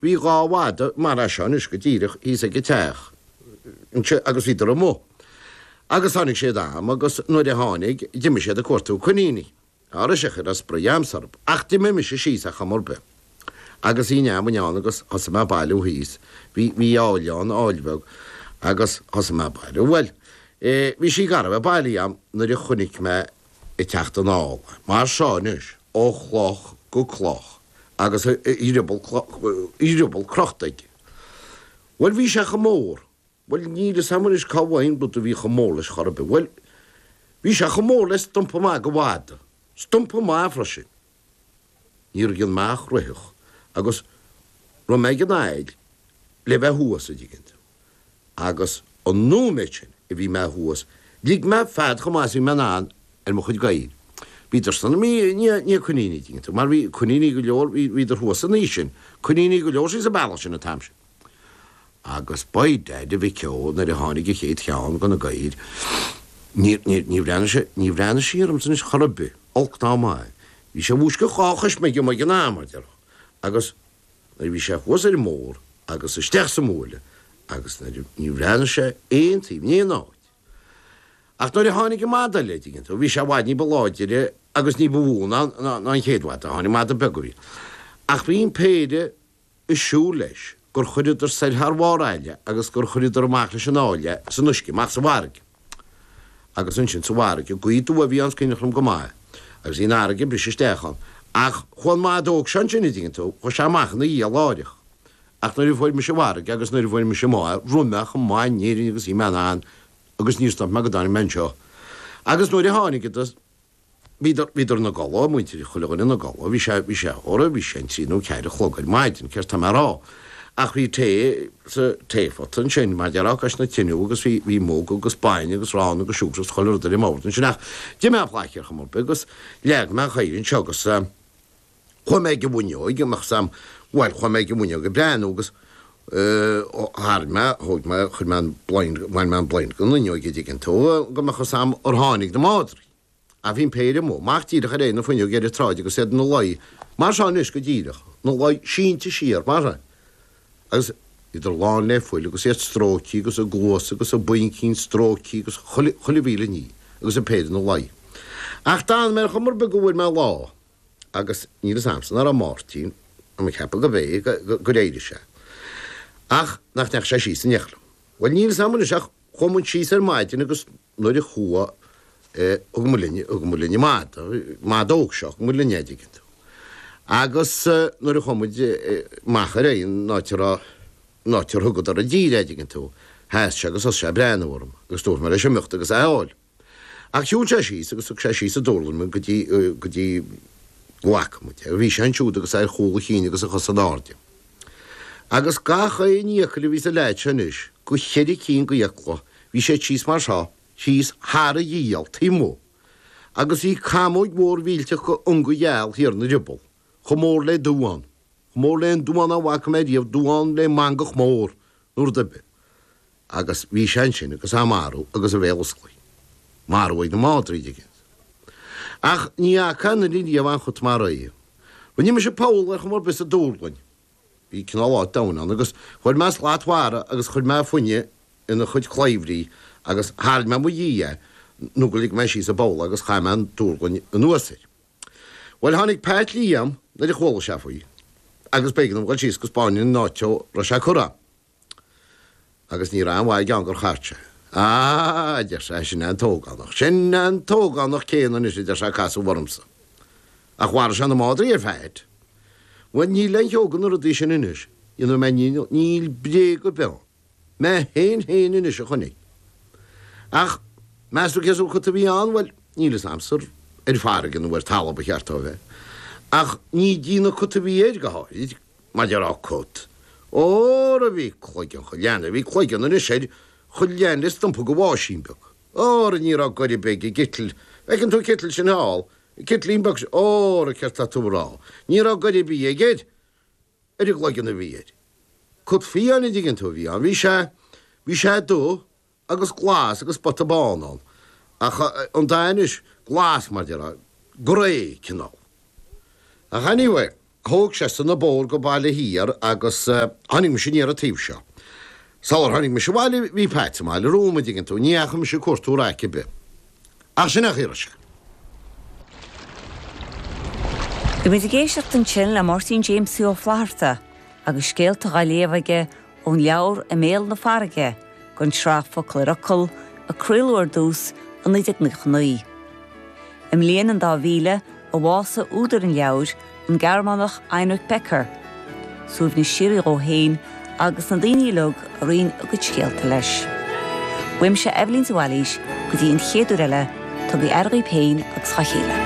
Bhí gáháda mar seanis go dtíireach hí a go teach agus hí ar mó. Agus tháinig sé dám agus nuair a tháinig diimi sé a cuatú chuníní. Ára sechar as broheamsarb, ach di mé sé síos a chamorbe. Agus í neamán agus has me bailú híos, hí áileán áilbeg agus has me bailú. Well, hí sí gar bheith bailíam nuair a chunig me i techt an áil. Mar seánis ó chloch go cloch. Agus írebal crochtaig. Wel hí sé chamór. Wel ní le samar is cáhhain bud a bhí chamór is chorbe. Wel hí sé chamór le stumpa má go bháda. Stumpa má frosin. Níor gin máach ruitheach. Agus ro méid an áil le bheith thuas a digint. Agus an nóméidsin i bhí me thuas. Díg me fad chomás í me ná mo chud gaid. Bítar stanna ní chuníní digint. Mar bhí chuníní go leor hí ar thuas an nísin. Chuníní go leor sí a bailach sin na tamsin. Agus baide de bhí ceol na a tháinig a chéad cheann go na gaid. Ní bhreanna síarm san is chorbe, olchtá mai. Bhí sé bhús go cháchas me go mai an ámar deach. Agus bhí sé chuas ar mór agus is steach sa móla agus ní bhreanna sé aontaí ní náid. Ach nuair a tháinig go máda le digint, bhí sé bhaid ní baláideire agus ní bhúna ná an chéadhhaid a tháinig máda begaí. Ach bhíon péide is siú leis gur chuidir sair thbháráile agus gur chuidir amach leis an áile san nuisci más sa bharg. Agus an sin sa bharg, goítú a bhí an cinechrum go máid, agus í náige bris istéchan. Ach chuan má dóg sean sin digint tú, chu sé amach na í a láideach. Ach nuair bhfuil me sé bharg agus nuair bhfuil me sé máid, rumeach an máin níirí agus í meán agus níostam me go dána menseo. Agus nuair a tháinig bhíidir na gála, muintir chuilegan na gála, bhí sé óra bhí sé tríú ceir a chlogaid maidin, ceir tá marrá. Ach bhí téfat an sin mar dearachas na tinú agus bhí móg agus baine agus rán agus siúgus choir ar i mátain sin ach de me pláiciar chamór agus leag me chaíonn segus chuméid go bhuineoig amach sam bhil chuméid go bhuineoig go brean agus háme thug me chud man blind go nuoig dgin tú go mecha sam ar tháinig de mádri. A bhín péidir mó, máach tíireach a réna fuineo géidir tráide agus sé nó lai. Mar seánis go ddíireach, nó lai sínte síar mar. Agus idir lán le foiil agus é strócií agus a glós agus a buincín strócií agus choilehíle ní agus a péidir nó lai. Ach dá mar chumar be gohfuil me lá agus ní samsan ar a mártíín a me chepa go bhéh go réidir se. Ach nach neach sé sí san nechla. Bhil ní samna seach chumun sí ar maidin agus nuair a chua ugmulíine má dóg seach mu lenéidigint. Agus nuair a chumuid machar éon nátear thugad ar a ddíréidigin tú, heas se agus sé breanahharm, agus túir mar sé mucht agus áil. Ach siún sé sí agus sé sí a dólan go dtí ghachamuid, a bhí sé ansúd agus ar chola chéine agus a chosadáde. Agus gacha é níochail ví a leid se nuis, go chéidir cín go dheacla, hí sé tíos mar seo, tíos thar a díal tímó. Agus í camóid mór bhílteach go unga dheal hir na ribal. Chomór le dúán. Chomór le dúán a bhacha méidíomh dúán le mangach mór nuair dabe. Agus bhí sé sin agus a marú agus a bhélasclaí. Marúid na mádrií digint. Ach ní a canna líí a bhain chut mar é. Ba ní me sé Paul ar chomór bis a dúrlainn. Bhí cinálá danan agus chuid meas láthhara agus chuid me fuine ina chuid chléimhrí agus háil me mu dhíe nó go líg me sí a bóla agus chaimán dúrlainn an nuasair. Well hánig páit líam na de chóla se faoi. Agus began am gáil síos go Spáin náteo ra se chura. Agus ní ra bhaid gan gur charte. De sé sin an tógannach. Sin an tógannach céanan is idir se casú bharmsa. A chhar se na mádra ar féid. Bhain ní le teogan ar a dí sin inis, inar me níl bré go be. Me héin inis a chunig. Ach, measú ceú chu a bhí an bhfuil nílas amsar ar fargan bhar talab a cheartá bheith. Ach ní dína chu a bhí éir go háid, mar dearrá cót. Ó a bhí chluigean chuleanna, bhí chluigean an is sé chulean is stumpa go bháisín beag. Ó a nírá goir beag i gitil, ag an tú gitil sin hál, Kitlín bag ó a ceirta túrá. Ní á goir bí géid ar i chluigean a bhíad. Cud fianna digin tú bhí an, bhí sé dú agus glás agus bot a bánán. An dainis glás mar dearrá, gré cinál. A anyway, thóg sé san na bór go bailile híar agus hanig me sin ar a tíh seo. Sáir hanig me se bhile hí peite máile róma digan tú níachcha me se cuatú aice be. Ach sin nach chéire se. Go mid géisiocht an sin le Martin James ó Flaharta agus scéalta galéomhaige ón leabhar a méal na farige gon sráfa cleracal a cruúir dús an 19 Im léana an 2000 a bhása údar an leabhar an Gearmánach Einrich Becker, suamh na sirí ó héin agus an daoine lug a rion agad scéalta leis. Bhuaim se Evelyn Zawalís go dtí an chéadú eile tugaí airgí péin agus chachéile.